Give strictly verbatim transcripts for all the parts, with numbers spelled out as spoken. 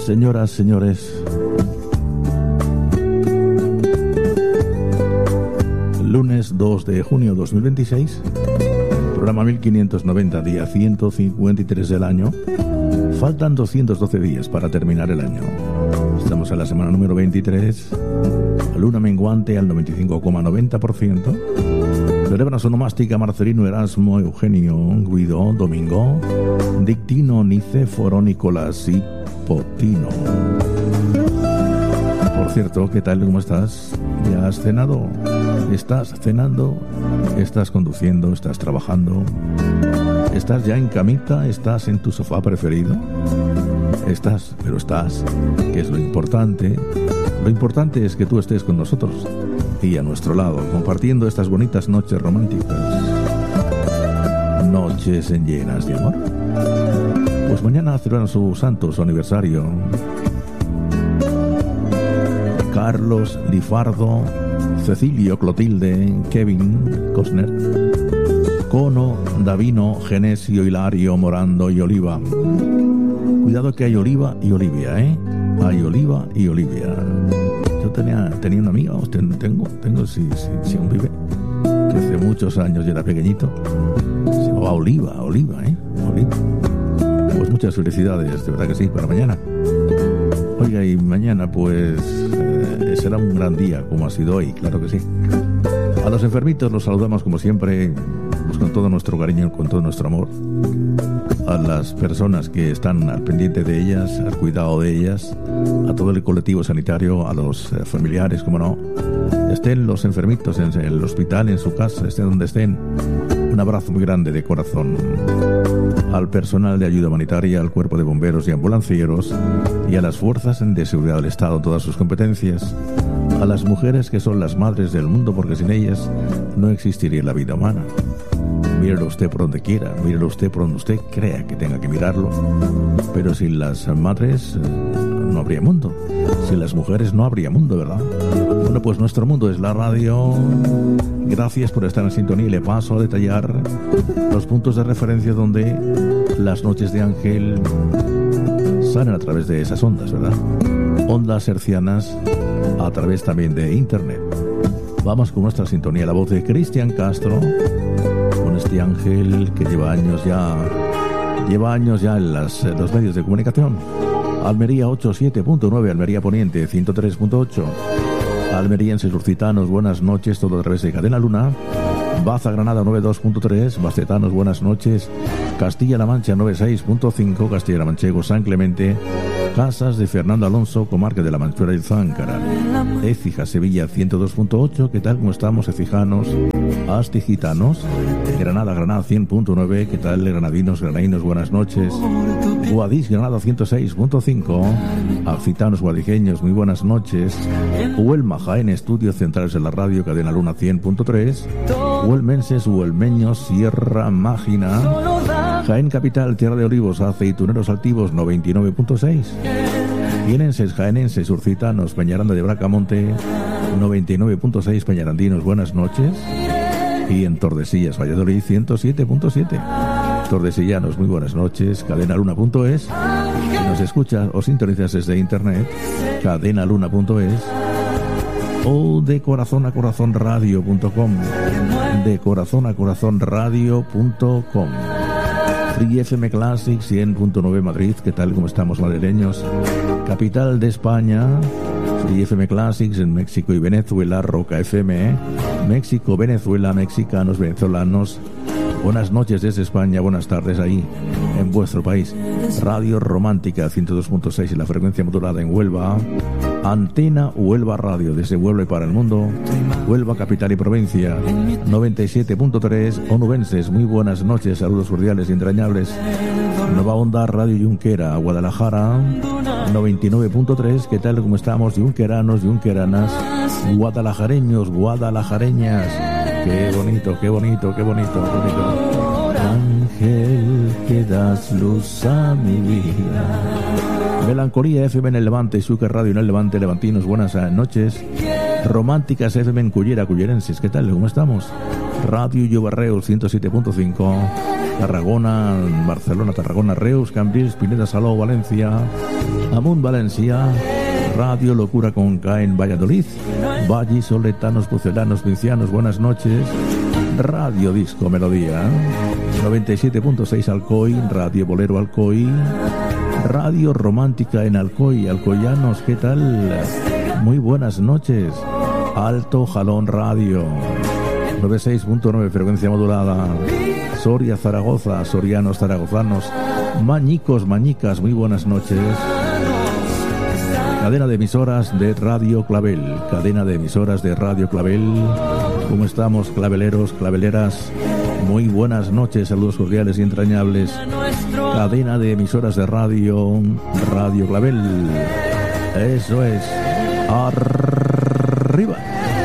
Señoras, señores, lunes dos de junio de dos mil veintiséis, programa mil quinientos noventa, día ciento cincuenta y tres del año. Faltan doscientos doce días para terminar el año. Estamos en la semana número veintitrés, luna menguante al noventa y cinco coma noventa por ciento. Celebran su nomástica Marcelino, Erasmo, Eugenio, Guido, Domingo, Dictino, Nicéforo, Nicolás y Potino. Por cierto, ¿qué tal? ¿Cómo estás? ¿Ya has cenado? ¿Estás cenando? ¿Estás conduciendo? ¿Estás trabajando? ¿Estás ya en camita? ¿Estás en tu sofá preferido? Estás, pero estás, que es lo importante. Lo importante es que tú estés con nosotros y a nuestro lado, compartiendo estas bonitas noches románticas. Noches en llenas de amor. Pues mañana celebran su santo, su aniversario. Carlos, Lifardo, Cecilio, Clotilde, Kevin, Costner, Cono, Davino, Genesio, Hilario, Morando y Oliva. Cuidado que hay Oliva y Olivia, ¿eh? Hay Oliva y Olivia. Yo tenía, tenía una amiga, tengo, tengo, si, si, si aún vive, que hace muchos años, yo era pequeñito, se llamaba Oliva, Oliva, ¿eh? Oliva. Pues muchas felicidades, de verdad que sí, para mañana. Oiga, y mañana pues eh, será un gran día, como ha sido hoy, claro que sí. A los enfermitos los saludamos como siempre, pues con todo nuestro cariño, con todo nuestro amor. A las personas que están al pendiente de ellas, al cuidado de ellas, a todo el colectivo sanitario, a los eh, familiares, como no. Estén los enfermitos en el hospital, en su casa, estén donde estén. Un abrazo muy grande de corazón. Al personal de ayuda humanitaria, al cuerpo de bomberos y ambulancieros y a las fuerzas de seguridad del Estado, todas sus competencias. A las mujeres que son las madres del mundo, porque sin ellas no existiría la vida humana. Mírelo usted por donde quiera, mírelo usted por donde usted crea que tenga que mirarlo. Pero sin las madres no habría mundo. Sin las mujeres no habría mundo, ¿verdad? Bueno, pues nuestro mundo es la radio. Gracias por estar en sintonía y le paso a detallar los puntos de referencia donde las noches de Ángel salen a través de esas ondas, ¿verdad? Ondas hercianas a través también de internet. Vamos con nuestra sintonía, la voz de Cristian Castro, con este ángel que lleva años ya, lleva años ya en, las, en los medios de comunicación. Almería ochenta y siete punto nueve, Almería Poniente ciento tres punto ocho. Almerienses, lusitanos, buenas noches, todo a través de Cadena Luna. Baza, Granada noventa y dos punto tres, bacetanos, buenas noches. Castilla-La Mancha noventa y seis punto cinco, Castilla-La Manchego, San Clemente, Casas de Fernando Alonso, Comarca de la Manchuela y Záncara. Écija, Sevilla ciento dos punto ocho, ¿qué tal? ¿Cómo estamos, ecijanos? Astigitanos. Granada, Granada cien punto nueve, ¿qué tal, granadinos, granadinos, buenas noches? Guadix, Granada ciento seis punto cinco, Accitanos, guadijeños, muy buenas noches. Huelma, Jaén, estudios centrales de la radio, Cadena Luna cien punto tres. Huelmenses, huelmeños, Sierra Mágina. Jaén Capital, Tierra de Olivos, Aceituneros Altivos noventa y nueve punto seis. Jienenses, jaenenses, urcitanos, Peñaranda de Bracamonte noventa y nueve punto seis, Peñarandinos, buenas noches. Y en Tordesillas, Valladolid ciento siete punto siete. Tordesillanos, muy buenas noches. Cadenaluna punto es. Si nos escuchas o sintonizas desde internet, cadenaluna punto es. O de corazón a corazón radio punto com. De corazón a corazón radio punto com. Free F M Classic cien punto nueve Madrid, ¿qué tal? ¿Cómo estamos, madrileños? Capital de España, Free F M Classics en México y Venezuela, Roca F M, México, Venezuela, mexicanos, venezolanos. Buenas noches desde España, buenas tardes ahí en vuestro país. Radio Romántica ciento dos punto seis y la frecuencia modulada en Huelva. Antena Huelva Radio desde Huelva y para el mundo. Huelva, capital y provincia. noventa y siete punto tres. Onubenses, muy buenas noches, saludos cordiales y entrañables. Nueva Onda Radio Junquera, Guadalajara. noventa y nueve punto tres. ¿Qué tal? ¿Cómo estamos? Junqueranos, junqueranas, guadalajareños, guadalajareñas. Qué bonito, qué bonito, qué bonito, qué bonito. Ángel, que das luz a mi vida. Melancolía F M en el Levante, Sucre Radio en el Levante, levantinos, buenas noches. Románticas F M en Cullera, cullerenses, ¿qué tal? ¿Cómo estamos? Radio Llobarreus ciento siete punto cinco, Tarragona, Barcelona, Tarragona, Reus, Cambrils, Pineda, Salou, Valencia, Amunt Valencia, Radio Locura con K en Valladolid, Vallis, Soletanos, Pucelanos, Vincianos, buenas noches, Radio Disco Melodía, noventa y siete punto seis Alcoy, Radio Bolero Alcoy, Radio Romántica en Alcoy, Alcoyanos, ¿qué tal? Muy buenas noches, Alto Jalón Radio, noventa y seis punto nueve frecuencia modulada, Soria, Zaragoza, Sorianos, Zaragozanos, Mañicos, Mañicas, muy buenas noches. Cadena de emisoras de Radio Clavel, cadena de emisoras de Radio Clavel. ¿Cómo estamos, claveleros, claveleras? Muy buenas noches, saludos cordiales y entrañables. Cadena de emisoras de radio, Radio Clavel. Eso es, arriba.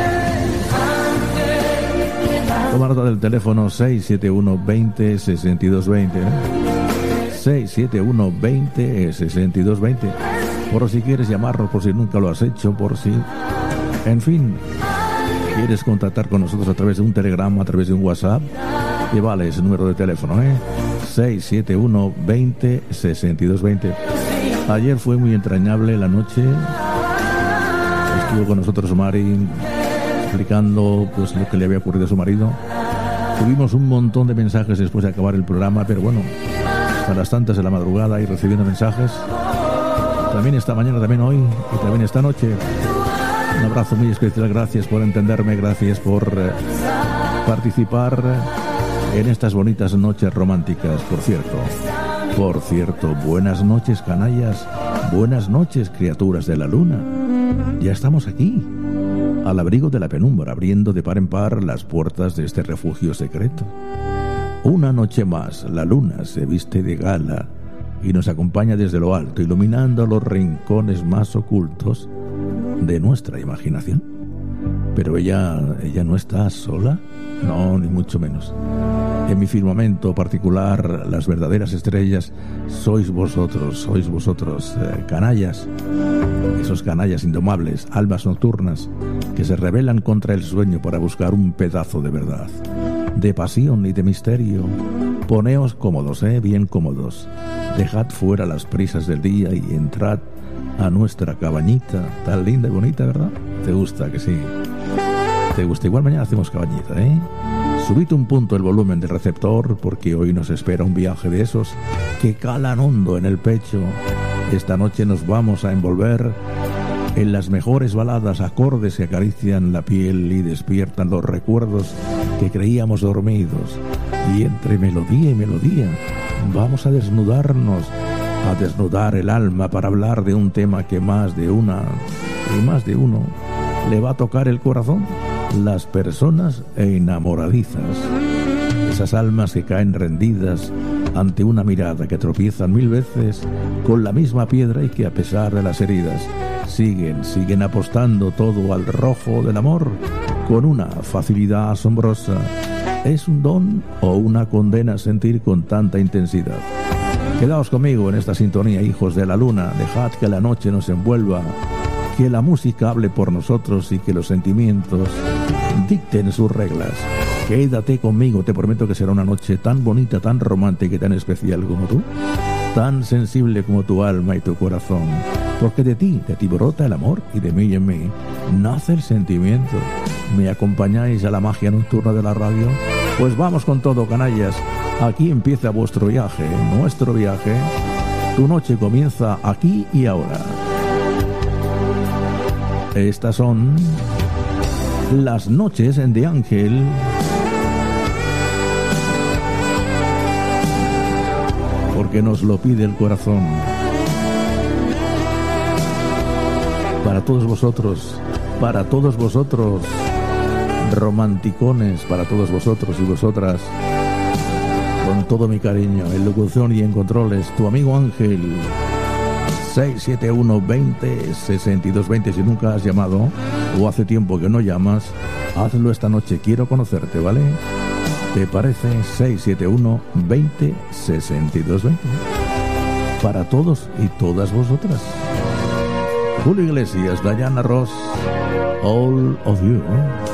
Toma nota del teléfono seis siete uno veinte sesenta y dos veinte. seis siete uno veinte sesenta y dos veinte. Por si quieres llamarnos, por si nunca lo has hecho, por si... En fin, quieres contactar con nosotros a través de un telegrama, a través de un WhatsApp, y vale ese número de teléfono, ¿eh? seis siete uno veinte sesenta y dos veinte. Ayer fue muy entrañable la noche. Estuvo con nosotros Mari explicando pues lo que le había ocurrido a su marido. Tuvimos un montón de mensajes después de acabar el programa, pero bueno, hasta las tantas de la madrugada y recibiendo mensajes. También esta mañana, también hoy y también esta noche. Un abrazo muy especial, gracias por entenderme, gracias por eh, participar en estas bonitas noches románticas. Por cierto, por cierto, buenas noches, canallas, buenas noches, criaturas de la luna. Ya estamos aquí, al abrigo de la penumbra, abriendo de par en par las puertas de este refugio secreto. Una noche más, la luna se viste de gala y nos acompaña desde lo alto, iluminando los rincones más ocultos de nuestra imaginación. Pero ella, ella no está sola, no, ni mucho menos. En mi firmamento particular, las verdaderas estrellas sois vosotros, sois vosotros, eh, canallas, esos canallas indomables, almas nocturnas, que se rebelan contra el sueño para buscar un pedazo de verdad, de pasión y de misterio. Poneos cómodos, eh, bien cómodos. Dejad fuera las prisas del día y entrad a nuestra cabañita, tan linda y bonita, ¿verdad? ¿Te gusta? Que sí. ¿Te gusta? Igual mañana hacemos cabañita, ¿eh? Subid un punto el volumen del receptor, porque hoy nos espera un viaje de esos que calan hondo en el pecho. Esta noche nos vamos a envolver en las mejores baladas, acordes que acarician la piel y despiertan los recuerdos que creíamos dormidos. Y entre melodía y melodía vamos a desnudarnos, a desnudar el alma para hablar de un tema que más de una y más de uno le va a tocar el corazón: las personas enamoradizas, esas almas que caen rendidas ante una mirada, que tropiezan mil veces con la misma piedra y que a pesar de las heridas siguen, siguen apostando todo al rojo del amor con una facilidad asombrosa. ¿Es un don o una condena sentir con tanta intensidad? Quedaos conmigo en esta sintonía, hijos de la luna. Dejad que la noche nos envuelva, que la música hable por nosotros y que los sentimientos dicten sus reglas. Quédate conmigo, te prometo que será una noche tan bonita, tan romántica y tan especial como tú, tan sensible como tu alma y tu corazón, porque de ti, de ti brota el amor y de mí y en mí nace el sentimiento. ¿Me acompañáis a la magia nocturna de la radio? Pues vamos con todo, canallas. Aquí empieza vuestro viaje, nuestro viaje. Tu noche comienza aquí y ahora. Estas son las noches de Ángel. Porque nos lo pide el corazón. Para todos vosotros, para todos vosotros, romanticones, para todos vosotros y vosotras, con todo mi cariño, en locución y en controles, tu amigo Ángel. Seis siete uno veinte sesenta y dos veinte. Si nunca has llamado o hace tiempo que no llamas, hazlo esta noche, quiero conocerte, ¿vale? ¿Te parece? Seis siete uno veinte sesenta y dos veinte. Para todos y todas vosotras. Julio Iglesias, Diana Ross, All of You, ¿eh?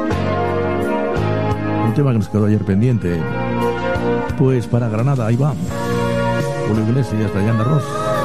Un tema que nos quedó ayer pendiente. Pues para Granada, ahí va. Julio Iglesias, Diana Ross.